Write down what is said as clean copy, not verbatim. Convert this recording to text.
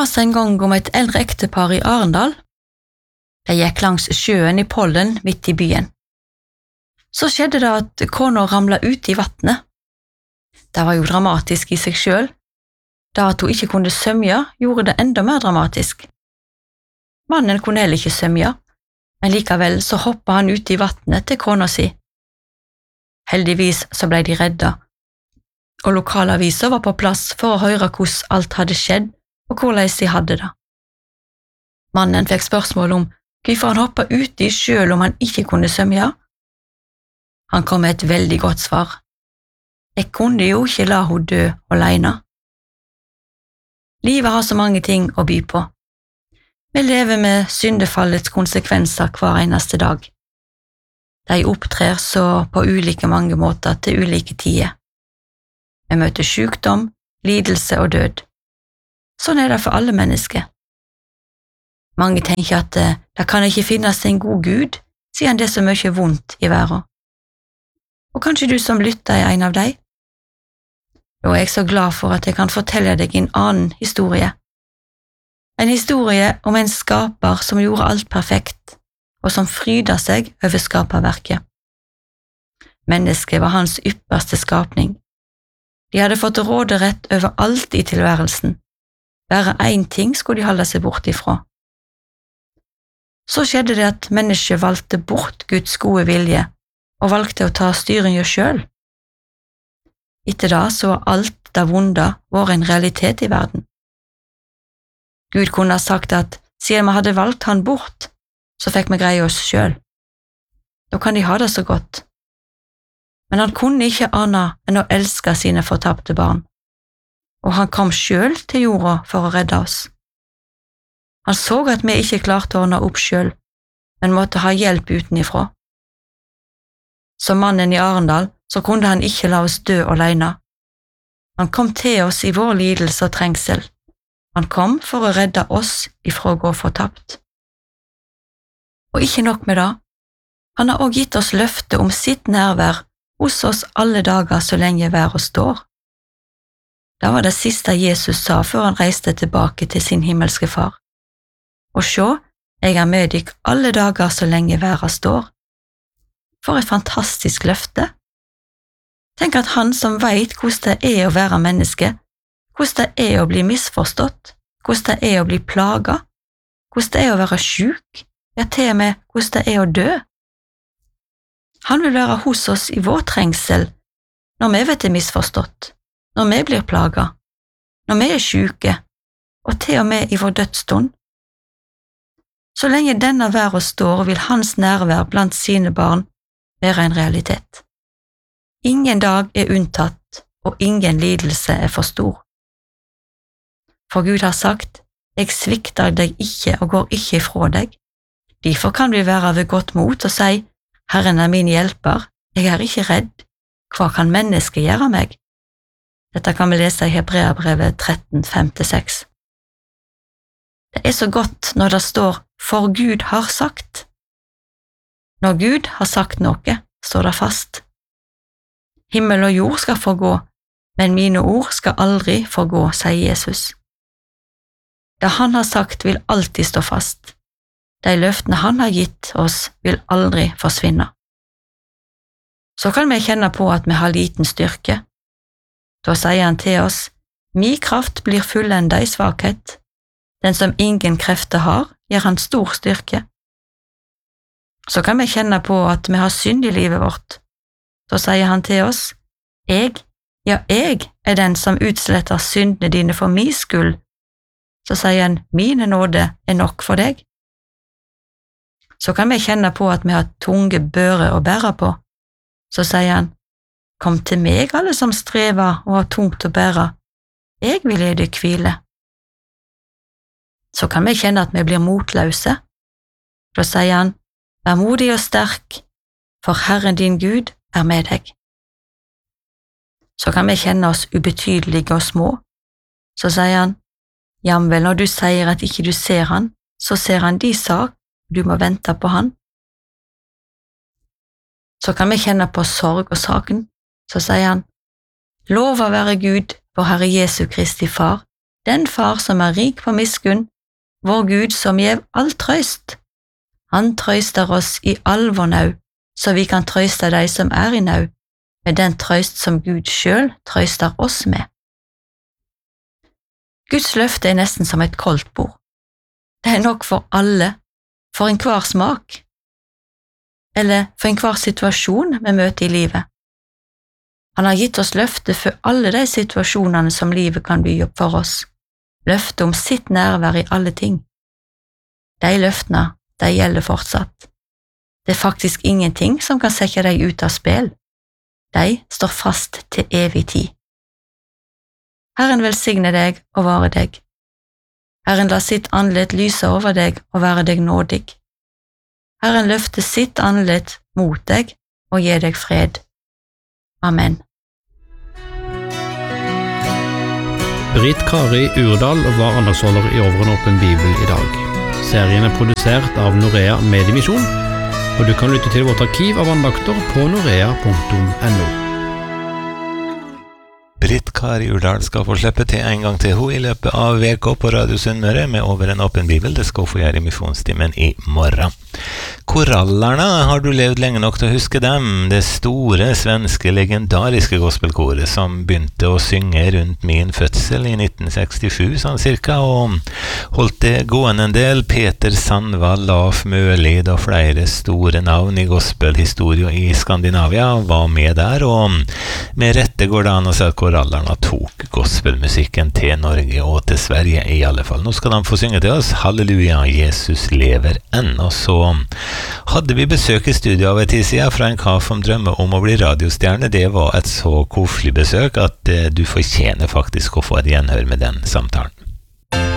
las en gang om et eldre ektepar i Arendal. De gikk langs sjøen i Pollen midt i byen. Så skjedde det at kona ramlet ut i vattnet. Det var jo dramatisk i seg selv. Da at hun ikke kunne svømme, gjorde det enda mer dramatisk. Mannen kunne heller ikke svømme, men likevel så hoppet han ut i vattnet til kona si. Heldigvis så ble de redda, og lokalaviser var på plass for å høre hvordan alt hadde skjedd og hvordan de hadde det. Mannen fikk spørsmål om hvorfor han hoppet uti selv om han ikke kunne svømme. Han kom med et veldig godt svar. Jeg kunne jo ikke la hun dø alene. Livet har så mange ting å by på. Vi lever med syndefallets konsekvenser hver eneste dag. De opptrer så på ulike mange måter til ulike tider. Vi møter sykdom, lidelse og død. Sånn er det for alle mennesker. Mange tenker at det kan ikke finnes en god Gud, siden det er så mye vondt i verden. Og kanskje du som lytter er en av dem? Nå er jeg så glad for at jeg kan fortelle deg en annen historie. En historie om en skaper som gjorde alt perfekt, og som fryder seg over skaperverket. Mennesket var hans ypperste skapning. De hadde fått råderett over alt i tilværelsen. Bare én ting skulle de holde seg bort ifra. Så skjedde det at mennesket valgte bort Guds gode vilje, og valgte å ta styringen selv. Etter da så var alt det vonde vært en realitet i verden. Gud kunne ha sagt at siden vi hadde valgt han bort, så fikk vi greie oss selv. Da kan de ha det så godt. Men han kunne ikke ane enn å elske sine fortapte barn, og han kom selv til jorda for å redde oss. Han så at vi ikke klarte å ordne opp selv, men måtte ha hjelp utenifra. Som mannen i Arendal så kunne han ikke la oss dø alene. Han kom til oss i vår lidelse og trengsel. Han kom for å redde oss ifra å gå fortapt. Og ikke nok med det, han har også gitt oss løfte om sitt nærvær hos oss alle dager så lenge verden står. Det var det siste Jesus sa før han reiste tilbake til sin himmelske far. Og se, jeg er med deg alle dager så lenge verden står. For et fantastisk løfte! Tenk at han som vet hvordan det er å være menneske, hvordan det er å bli misforstått, hvordan det er å bli plaget, hvordan det er å være syk, ja til og med hvordan det er å dø. Han vil være hos oss i vår trengsel, når vi vet det er misforstått, når vi blir plaget, når vi er syke, og til og med i vår dødsstund. Så lenge denne verden står, vil hans nærvær blant sine barn være en realitet. Ingen dag er unntatt, og ingen lidelse er for stor. For Gud har sagt, jeg svikter deg ikke og går ikke ifra deg. Derfor kan vi være ved godt mot og si, Herren er min hjelper, jeg er ikke redd. Hva kan mennesket gjøre meg? Dette kan vi lese i Hebreabrevet 13, 5-6. Det er så godt når det står, for Gud har sagt. Når Gud har sagt noe, står det fast. Himmel og jord skal forgå, men mine ord skal aldri forgå, sier Jesus. Det han har sagt vil alltid stå fast. De løftene han har gitt oss vil aldri forsvinne. Så kan vi kjenne på at vi har liten styrke. Da sier han til oss, min kraft blir fullendet i svakhet. Den som ingen krefter har, gjør han stor styrke. Så kan vi kjenne på at vi har synd i livet vårt. Da sier han til oss, jeg er den som utsletter syndene dine for min skyld. Så sier han, mine nåde er nok for deg. Så kan vi kjenne på at vi har tunge bører å bære på. Så sier han, kom til meg alle som strever og har tungt å bære. Jeg vil gi deg hvile. Så kan vi kjenne at vi blir motløse. Da sier han, vær modig og sterk, for Herren din Gud er med deg. Så kan vi kjenne oss ubetydelige og små. Så sier han, jamvel når du sier at ikke du ser han, så ser han de sak, du må vente på han. Så kan vi kjenne på sorg og saken. Så sier han, lova være Gud, vår Herre Jesu Kristi Far, den far som rik på miskunn, vår Gud som gjev all trøyst. Han trøyster oss i all vår nau, så vi kan trøyste de som i nau, med den trøyst som Gud selv trøyster oss med. Guds løfte nesten som et koldtbord. Det nok for alle, for enhver smak, eller for enhver situasjon vi møter i livet. Han har gitt oss løfte for alle de situasjonene som livet kan by opp for oss, løfte om sitt nærvær i alle ting. De løftene, de gjelder fortsatt. Det faktisk ingenting som kan sette deg ut av spill. De står fast til evig tid. Herren velsigne deg og vare deg. Herren la sitt andlet lyse over deg og være deg nådig. Herren løfte sitt andlet mot deg og gi deg fred. Amen. Britt Kari Urdal var andagsholder i Over en åpen bibel i dag. Serien produsert av Norea Mediemisjon, og du kan lytte til vårt arkiv av andakter på norea.no. Britt Kari Urdal skal få slippe til en gang til hun i løpet av VK på Radio Sunnmøre med Over en åpen bibel. Det skal hun få gjøre i misjonstimen i morgen. Korallerne, har du levd lenge nok til å huske dem? Det store, svenske, legendariske gospelkoret som begynte å synge rundt min fødsel i 1967, sånn cirka, og holdt det gående en del. Peter Sandvall, Laf Mølid og flere store navn i gospelhistorie i Skandinavia var med der, og med rette går det an å si at korallerne tok gospelmusikken til Norge og til Sverige i alle fall. Nå skal de få synge til oss Halleluja, Jesus lever ennå. Så hadde vi besøk i studio av et tid siden fra en kar som drømmer om å bli radiostjerne. Det var et så koselig besøk at du fortjener faktisk å få et gjenhør med den samtalen.